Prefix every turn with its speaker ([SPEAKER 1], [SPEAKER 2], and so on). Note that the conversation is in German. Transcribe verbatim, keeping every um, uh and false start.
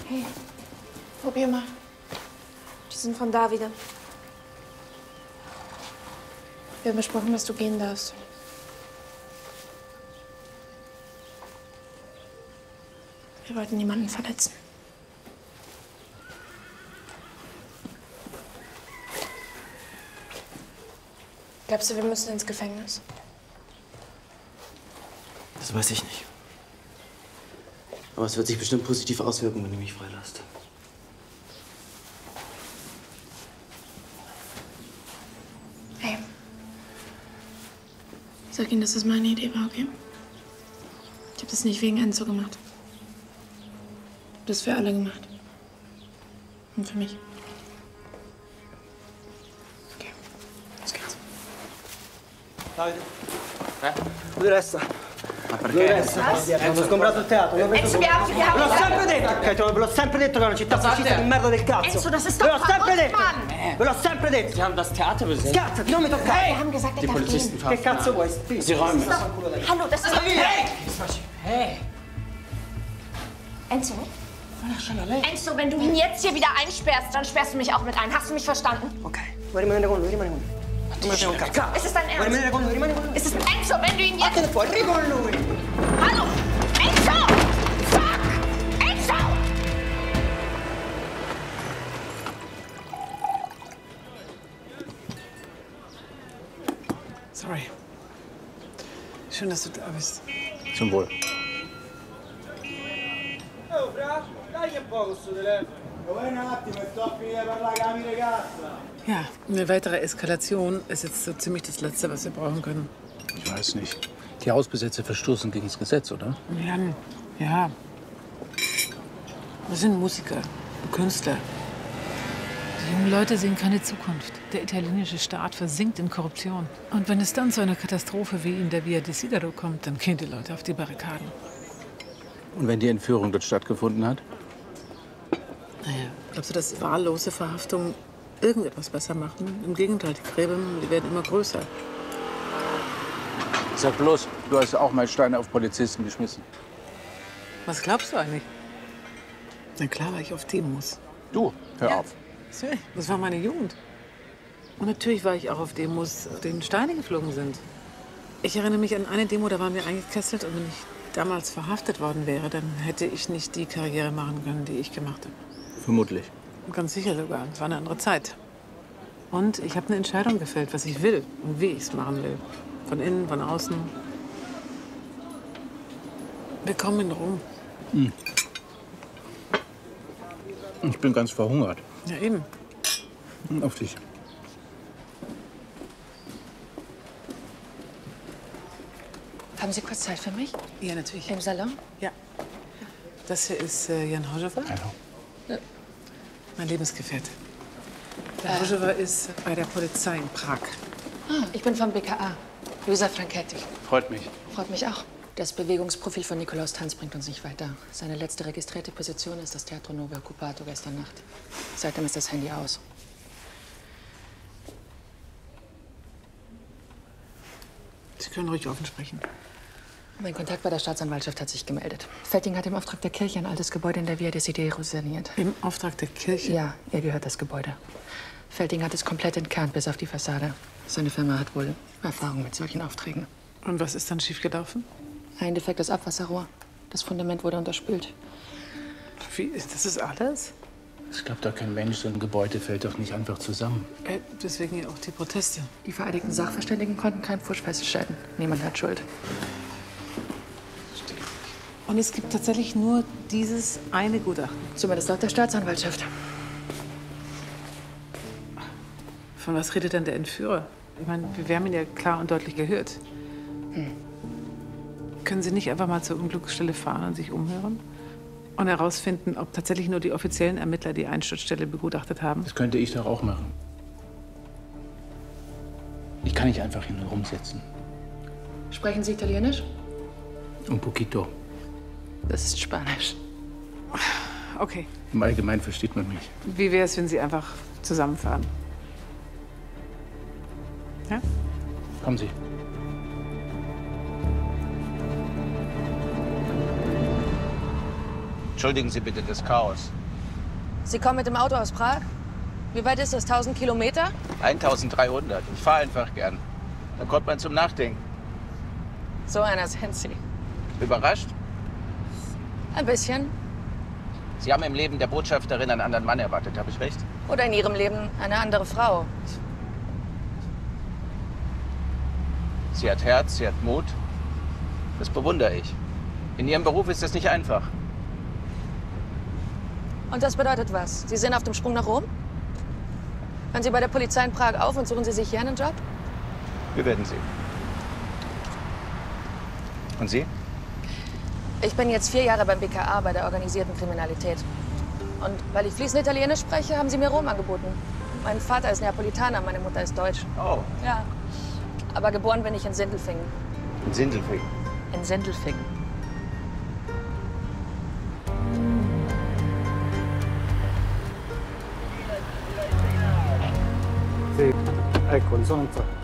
[SPEAKER 1] Hey, probier mal. Die sind von da wieder. Wir haben besprochen, dass du gehen darfst. Wir wollten niemanden verletzen. Glaubst du, wir müssen ins Gefängnis?
[SPEAKER 2] Das weiß ich nicht. Aber es wird sich bestimmt positiv auswirken, wenn du mich freilässt.
[SPEAKER 1] Hey. Sag ihm, dass das meine Idee war, okay? Ich habe das nicht wegen Enzo gemacht. Ich hab das für alle gemacht. Und für mich. Okay, los geht's.
[SPEAKER 3] Davide. Eh? Dove resta?
[SPEAKER 2] Ma perché?
[SPEAKER 3] Dove resta? Hanno sgombrato il teatro.
[SPEAKER 1] Enzo, wir haben, wir haben...
[SPEAKER 3] Ve l'ho sempre detto, ok? Ve l'ho sempre detto che è una città fascista di merda del cazzo.
[SPEAKER 1] Enzo, das ist doch
[SPEAKER 3] Ve l'ho sempre detto.
[SPEAKER 1] Mann!
[SPEAKER 3] Ve l'ho sempre detto.
[SPEAKER 2] Sie haben das Theater besetzt.
[SPEAKER 3] Scherzati, non mi toccare.
[SPEAKER 1] Wir haben gesagt, er
[SPEAKER 2] Die
[SPEAKER 1] darf
[SPEAKER 2] Polizisten
[SPEAKER 1] gehen.
[SPEAKER 3] Che cazzo vuoi?
[SPEAKER 2] Sie räumen.
[SPEAKER 1] Hallo, das ist doch...
[SPEAKER 3] Hey!
[SPEAKER 2] Hey!
[SPEAKER 1] Enzo? Enzo, wenn du ihn jetzt hier wieder einsperrst, dann sperrst du mich auch mit ein. Hast du mich verstanden?
[SPEAKER 3] Ok, vuoi rimanere con lui? Rimani con lui. Non me ne frega un cazzo.
[SPEAKER 1] Ist es dein
[SPEAKER 3] Vuoi rimanere
[SPEAKER 1] Ernst?
[SPEAKER 3] con lui? Rimani con lui.
[SPEAKER 1] Ist es... Enzo, wenn du ihn jetzt...
[SPEAKER 3] Vattene fuori, rimani con lui.
[SPEAKER 1] Hallo! Enzo! Fuck! Enzo!
[SPEAKER 4] Sorry. Schön, dass du da bist.
[SPEAKER 5] Zum Wohl.
[SPEAKER 6] Oh, fra, dai un po' questo telefono. Vuoi un attimo e sto a finire per la camera cassa.
[SPEAKER 4] Ja, eine weitere Eskalation ist jetzt so ziemlich das Letzte, was wir brauchen können.
[SPEAKER 5] Ich weiß nicht. Die Hausbesetzer verstoßen gegen das Gesetz, oder?
[SPEAKER 4] Jan, ja. Wir sind Musiker, Künstler. Die jungen Leute sehen keine Zukunft. Der italienische Staat versinkt in Korruption. Und wenn es dann zu einer Katastrophe wie in der Via Desidero kommt, dann gehen die Leute auf die Barrikaden.
[SPEAKER 5] Und wenn die Entführung dort stattgefunden hat?
[SPEAKER 4] Naja, glaubst du, dass wahllose Verhaftungen irgendetwas besser machen? Im Gegenteil, die Gräben, die werden immer größer.
[SPEAKER 5] Sag bloß, du hast auch mal Steine auf Polizisten geschmissen.
[SPEAKER 4] Was glaubst du eigentlich? Na klar war ich auf Demos.
[SPEAKER 5] Du, hör
[SPEAKER 4] Ja.
[SPEAKER 5] auf.
[SPEAKER 4] Das war meine Jugend. Und natürlich war ich auch auf Demos, auf denen Steine geflogen sind. Ich erinnere mich an eine Demo, da waren wir eingekesselt. Und wenn ich damals verhaftet worden wäre, dann hätte ich nicht die Karriere machen können, die ich gemacht habe.
[SPEAKER 5] Vermutlich.
[SPEAKER 4] Ganz sicher sogar. Es war eine andere Zeit. Und ich habe eine Entscheidung gefällt, was ich will und wie ich es machen will. Von innen, von außen. Wir kommen in Rom.
[SPEAKER 5] Hm. Ich bin ganz verhungert.
[SPEAKER 4] Ja, eben.
[SPEAKER 5] Auf dich.
[SPEAKER 1] Haben Sie kurz Zeit für mich?
[SPEAKER 4] Ja, natürlich.
[SPEAKER 1] Im Salon?
[SPEAKER 4] Ja. Das hier ist äh, Jan Hoževar.
[SPEAKER 5] Hallo.
[SPEAKER 1] Ja.
[SPEAKER 4] Mein Lebensgefährte. Der Hoževar ist bei der Polizei in Prag.
[SPEAKER 1] Ah, ich bin vom B K A. Luisa Franchetti.
[SPEAKER 5] Freut mich.
[SPEAKER 1] Freut mich auch. Das Bewegungsprofil von Nikolaus Tanz bringt uns nicht weiter. Seine letzte registrierte Position ist das Teatro Novo Occupato gestern Nacht. Seitdem ist das Handy aus.
[SPEAKER 4] Sie können ruhig offen sprechen.
[SPEAKER 1] Mein Kontakt bei der Staatsanwaltschaft hat sich gemeldet. Felding hat im Auftrag der Kirche ein altes Gebäude in der Via Desidero saniert.
[SPEAKER 4] Im Auftrag der Kirche?
[SPEAKER 1] Ja, ihr gehört das Gebäude. Felding hat es komplett entkernt, bis auf die Fassade. Seine Firma hat wohl Erfahrung mit solchen Aufträgen.
[SPEAKER 4] Und was ist dann schiefgelaufen?
[SPEAKER 1] Ein defektes Abwasserrohr. Das Fundament wurde unterspült.
[SPEAKER 4] Wie, das ist alles?
[SPEAKER 5] Ich glaube, da kein Mensch, so ein Gebäude fällt doch nicht einfach zusammen.
[SPEAKER 4] Äh, deswegen ja auch die Proteste.
[SPEAKER 1] Die vereidigten Sachverständigen konnten keinen Pfusch feststellen. Niemand hat Schuld.
[SPEAKER 4] Und es gibt tatsächlich nur dieses eine Gutachten.
[SPEAKER 1] Zumindest laut der Staatsanwaltschaft.
[SPEAKER 4] Von was redet denn der Entführer? Ich meine, wir haben ihn ja klar und deutlich gehört.
[SPEAKER 1] Hm.
[SPEAKER 4] Können Sie nicht einfach mal zur Unglücksstelle fahren und sich umhören? Und herausfinden, ob tatsächlich nur die offiziellen Ermittler die Einsturzstelle begutachtet haben?
[SPEAKER 5] Das könnte ich doch auch machen. Ich kann nicht einfach hin und rumsitzen.
[SPEAKER 1] Sprechen Sie Italienisch?
[SPEAKER 5] Un poquito.
[SPEAKER 1] Das ist Spanisch.
[SPEAKER 4] Okay.
[SPEAKER 5] Im Allgemeinen versteht man mich.
[SPEAKER 4] Wie wäre es, wenn Sie einfach zusammenfahren? Ja?
[SPEAKER 5] Kommen Sie.
[SPEAKER 7] Entschuldigen Sie bitte das Chaos.
[SPEAKER 8] Sie kommen mit dem Auto aus Prag? Wie weit ist das? tausend Kilometer?
[SPEAKER 7] eintausenddreihundert. Ich fahre einfach gern. Da kommt man zum Nachdenken.
[SPEAKER 8] So einer sind Sie.
[SPEAKER 7] Überrascht?
[SPEAKER 8] Ein bisschen.
[SPEAKER 7] Sie haben im Leben der Botschafterin einen anderen Mann erwartet, habe ich recht?
[SPEAKER 8] Oder in Ihrem Leben eine andere Frau.
[SPEAKER 7] Sie hat Herz, sie hat Mut. Das bewundere ich. In Ihrem Beruf ist das nicht einfach.
[SPEAKER 8] Und das bedeutet was? Sie sind auf dem Sprung nach Rom? Hören Sie bei der Polizei in Prag auf und suchen Sie sich hier einen Job?
[SPEAKER 7] Wir werden sehen. Und Sie?
[SPEAKER 8] Ich bin jetzt vier Jahre beim B K A bei der organisierten Kriminalität. Und weil ich fließend Italienisch spreche, haben sie mir Rom angeboten. Mein Vater ist Neapolitaner, meine Mutter ist Deutsch.
[SPEAKER 7] Oh.
[SPEAKER 8] Ja. Aber geboren bin ich in Sindelfingen.
[SPEAKER 7] In Sindelfingen?
[SPEAKER 8] In Sindelfingen.
[SPEAKER 3] Sì, ecco, li sono entrati.